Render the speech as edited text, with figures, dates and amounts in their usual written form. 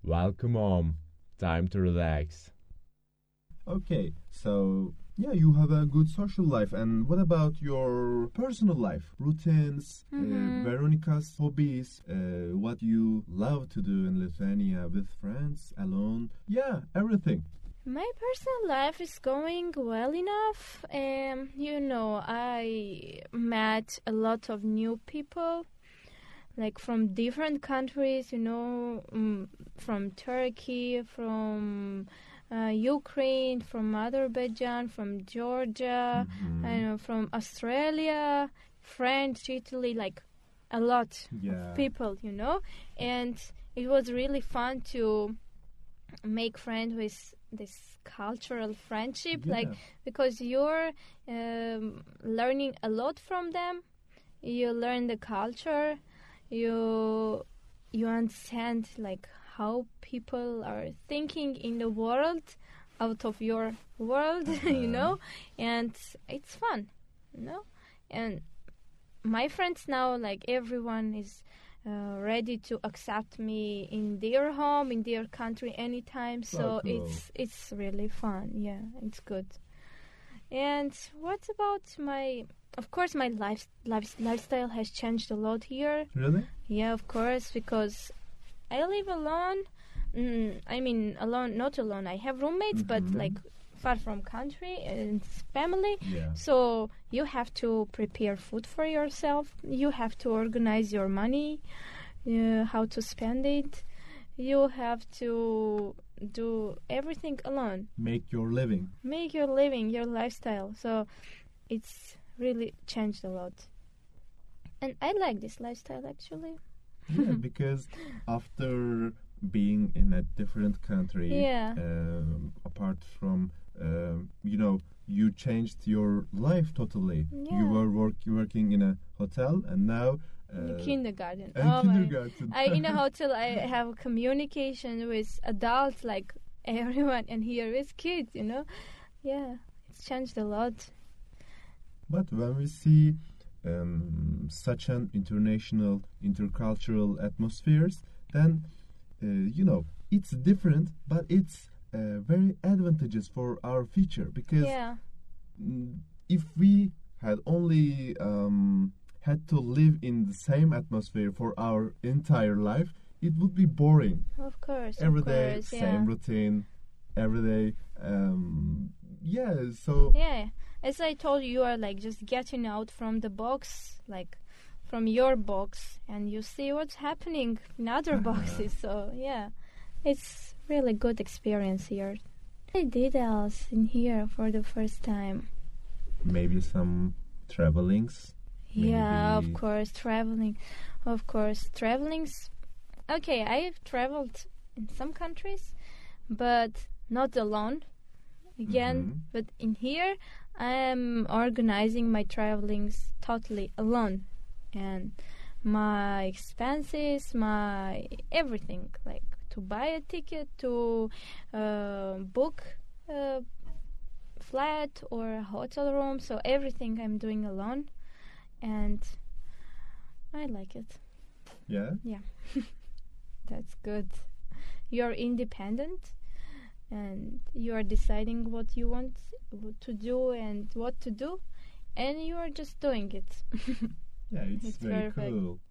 Welcome home. Time to relax. Okay, so yeah, you have a good social life. And what about your personal life? Routines, Veronica's hobbies, what you love to do in Lithuania with friends, alone? Yeah, everything. My personal life is going well enough. I met a lot of new people, like from different countries, from Turkey, from Ukraine, from Azerbaijan, from Georgia, from Australia, French, Italy, like a lot of people, and it was really fun to make friends with this cultural friendship, because you're learning a lot from them. You learn the culture, you understand like how people are thinking in the world out of your world, and it's fun, and my friends now, like everyone is ready to accept me in their home, in their country anytime. So cool. it's really fun. Yeah, it's good. And what about of course, my lifestyle has changed a lot here. Really? Yeah, of course, because I live alone. Alone, not alone. I have roommates, but like far from country and family. Yeah. So you have to prepare food for yourself. You have to organize your money, how to spend it. You have to do everything alone. Make your living. Make your living, your lifestyle. So it's really changed a lot. And I like this lifestyle, actually. Yeah, because after being in a different country, apart from, you changed your life totally. Yeah. You were working in a hotel, and now kindergarten. Kindergarten. In a hotel, I have communication with adults, like everyone, and here with kids. Yeah, it's changed a lot. But when we see such an international, intercultural atmospheres, then it's different, but it's very advantageous for our future, because if we had only had to live in the same atmosphere for our entire life, it would be boring. Of course. Every day, same routine, every day. Yeah, as I told you, you are like just getting out from the box, like from your box, and you see what's happening in other boxes. So yeah, it's really good experience here. I did else in here for the first time. Maybe some travelings. Yeah, of course, traveling. Of course, travelings. Okay, I've traveled in some countries, but not alone. Again, but in here, I am organizing my travelings totally alone. And my expenses, my everything, like to buy a ticket, to book a flat or a hotel room. So everything I'm doing alone. And I like it. Yeah? Yeah. That's good. You're independent, and you are deciding what you want to do and what to do, and you are just doing it. Yeah, it's very cool.